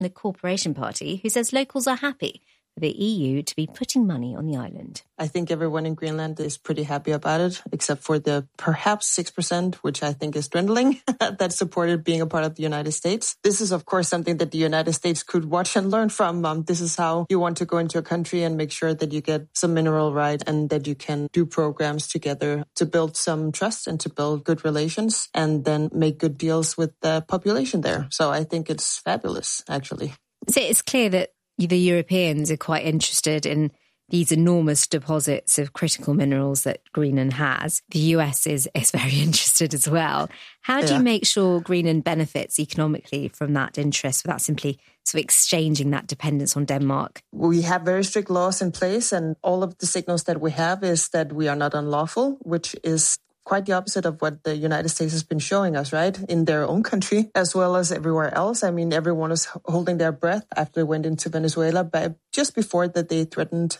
the Corporation Party, who says locals are happy for the EU to be putting money on the island. I think everyone in Greenland is pretty happy about it, except for the perhaps 6%, which I think is dwindling, that supported being a part of the United States. This is, of course, something that the United States could watch and learn from. This is how you want to go into a country and make sure that you get some mineral right and that you can do programs together to build some trust and to build good relations and then make good deals with the population there. So I think it's fabulous, actually. So it's clear that the Europeans are quite interested in these enormous deposits of critical minerals that Greenland has. The US is very interested as well. How do you make sure Greenland benefits economically from that interest without simply sort of exchanging that dependence on Denmark? We have very strict laws in place, and all of the signals that we have is that we are not unlawful, which is quite the opposite of what the United States has been showing us, right? In their own country, as well as everywhere else. I mean, everyone is holding their breath after they went into Venezuela, but just before that they threatened,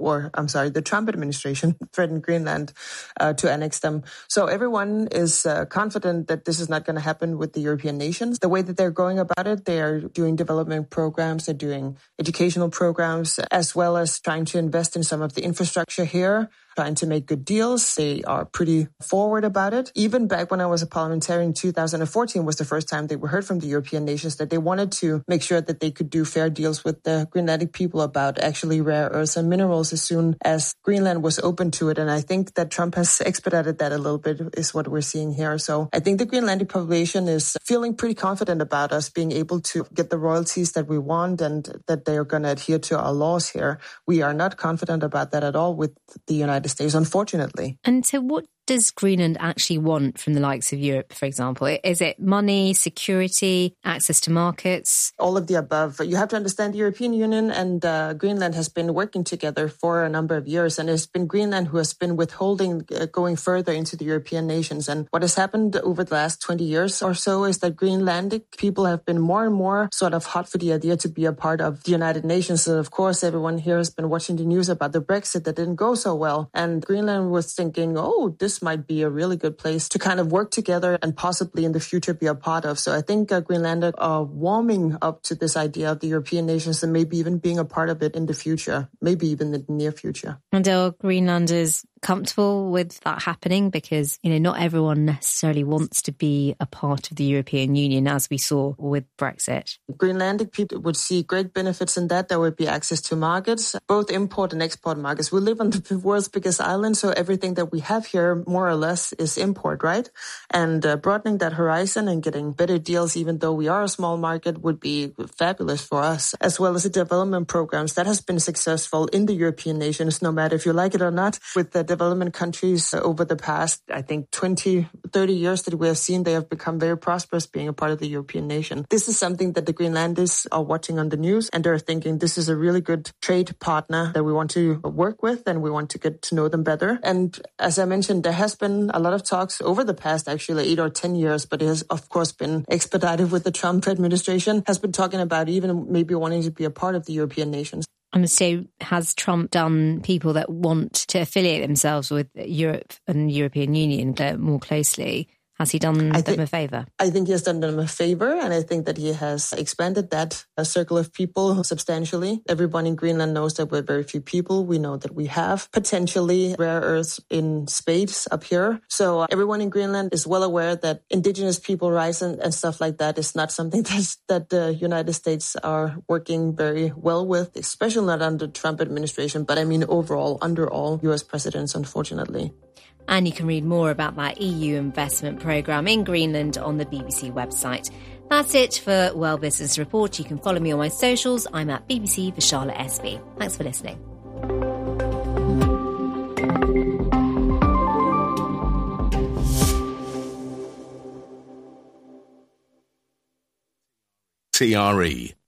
the Trump administration threatened Greenland to annex them. So everyone is confident that this is not going to happen with the European nations. The way that they're going about it, they are doing development programs, they're doing educational programs, as well as trying to invest in some of the infrastructure here, trying to make good deals. They are pretty forward about it. Even back when I was a parliamentarian in 2014 was the first time they were heard from the European nations that they wanted to make sure that they could do fair deals with the Greenlandic people about actually rare earths and minerals as soon as Greenland was open to it. And I think that Trump has expedited that a little bit is what we're seeing here. So I think the Greenlandic population is feeling pretty confident about us being able to get the royalties that we want and that they are going to adhere to our laws here. We are not confident about that at all with the United States, unfortunately. And so what does Greenland actually want from the likes of Europe, for example? Is it money, security, access to markets? All of the above. You have to understand the European Union and Greenland has been working together for a number of years, and it's been Greenland who has been withholding going further into the European nations. And what has happened over the last 20 years or so is that Greenlandic people have been more and more sort of hot for the idea to be a part of the United Nations. And of course, everyone here has been watching the news about the Brexit that didn't go so well. And Greenland was thinking, this might be a really good place to kind of work together and possibly in the future be a part of. So I think Greenlanders are warming up to this idea of the European nations and maybe even being a part of it in the future, maybe even in the near future. And are Greenlanders comfortable with that happening? Because, not everyone necessarily wants to be a part of the European Union, as we saw with Brexit. Greenlandic people would see great benefits in that. There would be access to markets, both import and export markets. We live on the world's biggest island, so everything that we have here, more or less, is import, right? And broadening that horizon and getting better deals, even though we are a small market, would be fabulous for us, as well as the development programs that has been successful in the European nations, no matter if you like it or not, with the development countries over the past, I think, 20, 30 years that we have seen, they have become very prosperous being a part of the European nation. This is something that the Greenlanders are watching on the news, and they're thinking this is a really good trade partner that we want to work with, and we want to get to know them better. And as I mentioned, there has been a lot of talks over the past, actually, 8 or 10 years, but it has, of course, been expedited with the Trump administration, has been talking about even maybe wanting to be a part of the European nations. And so has Trump done people that want to affiliate themselves with Europe and the European Union more closely? Has he done them a favour? I think he has done them a favour, and I think that he has expanded that circle of people substantially. Everyone in Greenland knows that we're very few people. We know that we have potentially rare earths in spades up here. So everyone in Greenland is well aware that indigenous people rights and stuff like that is not something that the United States are working very well with, especially not under the Trump administration, but I mean overall under all US presidents, unfortunately. And you can read more about that EU investment programme in Greenland on the BBC website. That's it for World Business Report. You can follow me on my socials. I'm at BBC for Charlotte SB. Thanks for listening. TRE